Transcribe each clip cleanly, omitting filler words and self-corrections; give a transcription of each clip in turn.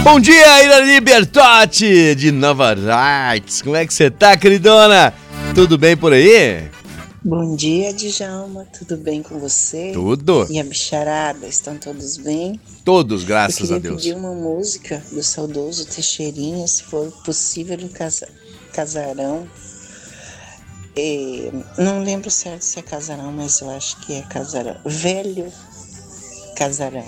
Bom dia, Irani Bertotti, de Nova Artes. Como é que você tá, queridona? Tudo bem por aí? Bom dia, Djalma. Tudo bem com você? Tudo. E a bicharada, estão todos bem? Todos, graças a Eu Deus. queria pedir uma música do saudoso Teixeirinha, se for possível, no Casarão. Não lembro certo se é Casarão, mas eu acho que é Casarão. Velho Casarão.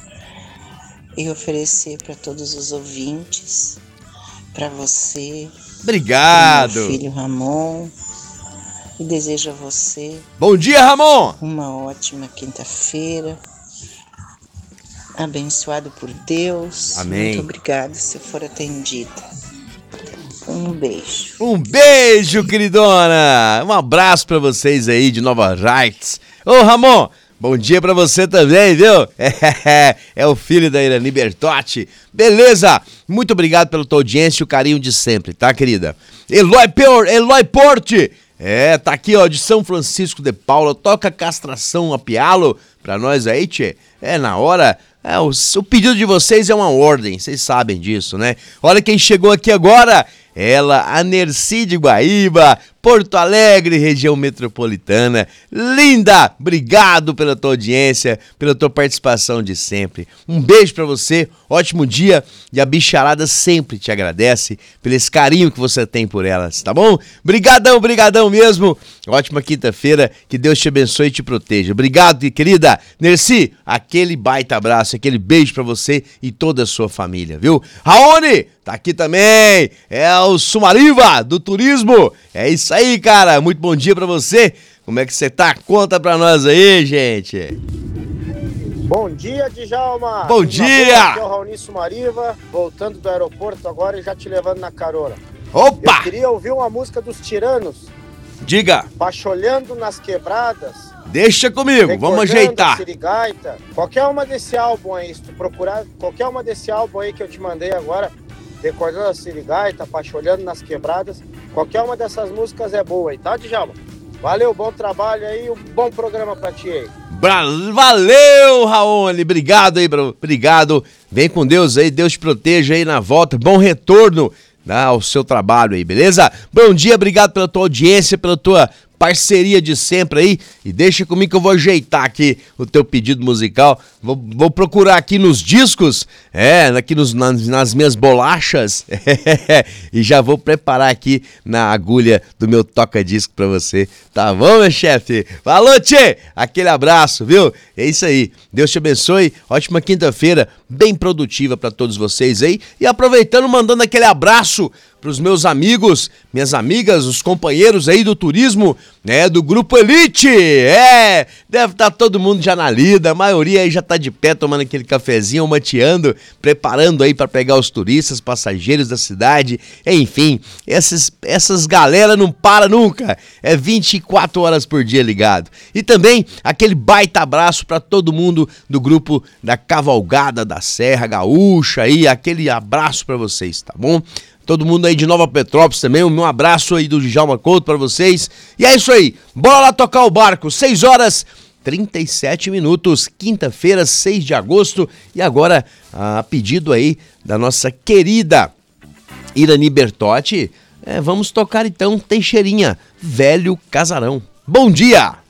E oferecer para todos os ouvintes, para você, Obrigado. pro meu filho Ramon, e desejo a você Bom dia, Ramon. uma ótima quinta-feira, abençoado por Deus. Amém. Muito obrigada se for atendida. Um beijo. Um beijo, queridona. Um abraço pra vocês aí de Nova Artes. Ô, Ramon, bom dia pra você também, viu? É o filho da Irani Bertotti. Beleza? Muito obrigado pela tua audiência e o carinho de sempre, tá, querida? Eloy Porte. Tá aqui, ó, de São Francisco de Paula. Toca castração a pialo pra nós aí, tchê. Na hora. O pedido de vocês é uma ordem, vocês sabem disso, né? Olha quem chegou aqui agora. Ela, a Nercy de Guaíba, Porto Alegre, região metropolitana. Linda! Obrigado pela tua audiência, pela tua participação de sempre. Um beijo pra você, ótimo dia, e a bicharada sempre te agradece pelo esse carinho que você tem por elas, tá bom? Brigadão mesmo. Ótima quinta-feira, que Deus te abençoe e te proteja. Obrigado, querida. Nercy, aquele baita abraço, aquele beijo pra você e toda a sua família, viu? Raoni, tá aqui também. É o Sumariva do turismo. É isso aí, cara. Muito bom dia pra você. Como é que você tá? Conta pra nós aí, gente. Bom dia, Djalma. Bom dia. Aqui é o Raoni Sumariva, voltando do aeroporto agora e já te levando na carona. Opa! Eu queria ouvir uma música dos Tiranos. Diga. Pacholhando nas quebradas. Deixa comigo, vamos ajeitar. Sirigaita. Qualquer uma desse álbum aí, se tu procurar, qualquer uma desse álbum aí que eu te mandei agora, Recordando a Sirigaita, Pacholhando nas Quebradas, qualquer uma dessas músicas é boa aí, tá, Djalma? Valeu, bom trabalho aí, um bom programa pra ti aí. Valeu, Raoni, obrigado aí, obrigado. Vem com Deus aí, Deus te proteja aí na volta, bom retorno ao seu trabalho aí, beleza? Bom dia, obrigado pela tua audiência, pela tua parceria de sempre aí, e deixa comigo que eu vou ajeitar aqui o teu pedido musical, vou procurar aqui nos discos, aqui nas minhas bolachas, e já vou preparar aqui na agulha do meu toca-disco pra você, tá bom, meu chefe? Falou, tchê! Aquele abraço, viu? É isso aí, Deus te abençoe, ótima quinta-feira, bem produtiva pra todos vocês aí, e aproveitando, mandando aquele abraço pros meus amigos, minhas amigas, os companheiros aí do turismo, do Grupo Elite, deve estar todo mundo já na lida, a maioria aí já tá de pé tomando aquele cafezinho, mateando, preparando aí para pegar os turistas, passageiros da cidade, enfim, essas galera não para nunca, 24 horas por dia ligado. E também aquele baita abraço para todo mundo do grupo da Cavalgada da Serra Gaúcha aí, aquele abraço para vocês, tá bom? Todo mundo aí de Nova Petrópolis também, um abraço aí do Djalma Couto pra vocês. E é isso aí, bora lá tocar o barco, 6h37, quinta-feira, 6 de agosto. E agora, a pedido aí da nossa querida Irani Bertotti, vamos tocar então Teixeirinha, Velho Casarão. Bom dia!